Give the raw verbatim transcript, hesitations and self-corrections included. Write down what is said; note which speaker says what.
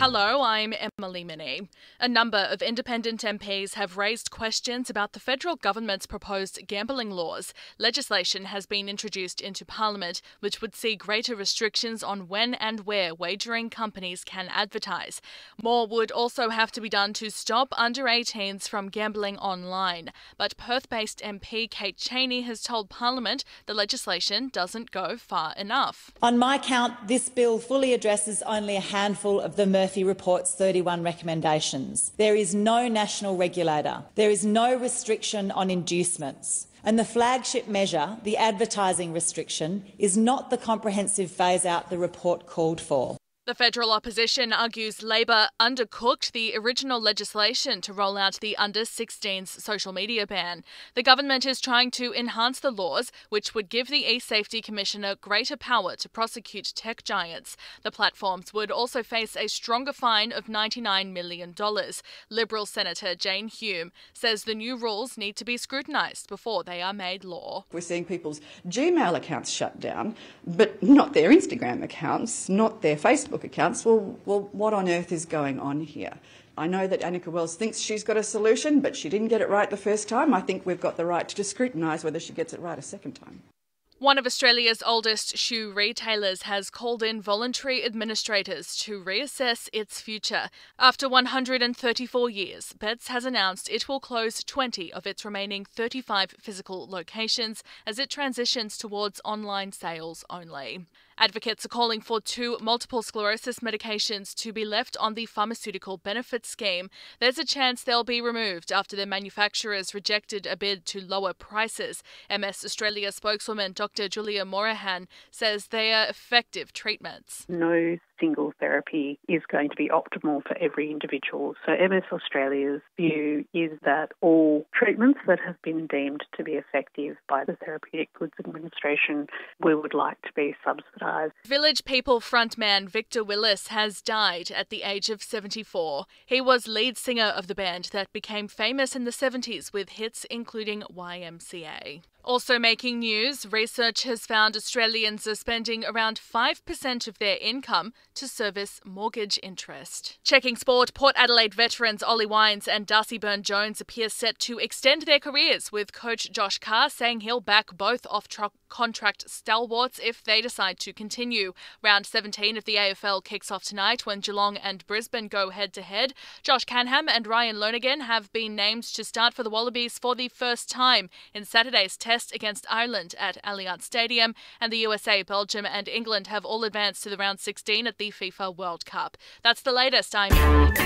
Speaker 1: Hello, I'm Emily Minnie. A number of independent M Ps have raised questions about the federal government's proposed gambling laws. Legislation has been introduced into Parliament which would see greater restrictions on when and where wagering companies can advertise. More would also have to be done to stop under eighteens from gambling online. But Perth-based M P Kate Chaney has told Parliament the legislation doesn't go far enough.
Speaker 2: On my count, this bill fully addresses only a handful of the Murphy Report's thirty-one recommendations. There is no national regulator. There is no restriction on inducements. And the flagship measure, the advertising restriction, is not the comprehensive phase-out the report called for.
Speaker 1: The federal opposition argues Labor undercooked the original legislation to roll out the under sixteens social media ban. The government is trying to enhance the laws, which would give the eSafety Commissioner greater power to prosecute tech giants. The platforms would also face a stronger fine of ninety-nine million dollars. Liberal Senator Jane Hume says the new rules need to be scrutinised before they are made law.
Speaker 3: We're seeing people's Gmail accounts shut down, but not their Instagram accounts, not their Facebook accounts. Well, well, what on earth is going on here? I know that Annika Wells thinks she's got a solution, but she didn't get it right the first time. I think we've got the right to scrutinise whether she gets it right a second time.
Speaker 1: One of Australia's oldest shoe retailers has called in voluntary administrators to reassess its future. After one hundred thirty-four years, Bets has announced it will close twenty of its remaining thirty-five physical locations as it transitions towards online sales only. Advocates are calling for two multiple sclerosis medications to be left on the pharmaceutical benefits scheme. There's a chance they'll be removed after their manufacturers rejected a bid to lower prices. M S Australia spokeswoman Doctor Julia Morahan says they are effective treatments.
Speaker 4: No single therapy is going to be optimal for every individual. So M S Australia's view is that all treatments that have been deemed to be effective by the Therapeutic Goods Administration, we would like to be subsidised.
Speaker 1: Village People frontman Victor Willis has died at the age of seventy-four. He was lead singer of the band that became famous in the seventies with hits including Y M C A. Also making news, research has found Australians are spending around five percent of their income to service mortgage interest. Checking sport, Port Adelaide veterans Ollie Wines and Darcy Byrne-Jones appear set to extend their careers, with coach Josh Carr saying he'll back both off-contract stalwarts if they decide to continue. Round seventeen of the A F L kicks off tonight when Geelong and Brisbane go head-to-head. Josh Canham and Ryan Lonergan have been named to start for the Wallabies for the first time in Saturday's test against Ireland at Allianz Stadium, and the U S A, Belgium and England have all advanced to the round sixteen at the FIFA World Cup. That's the latest. I'm Emily.